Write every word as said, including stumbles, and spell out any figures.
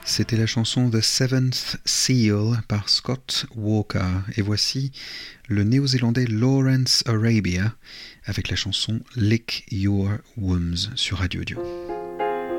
C'était la chanson The Seventh Seal par Scott Walker. Et voici le néo-zélandais Lawrence Arabia avec la chanson Lick Your Wombs sur Radio Audio.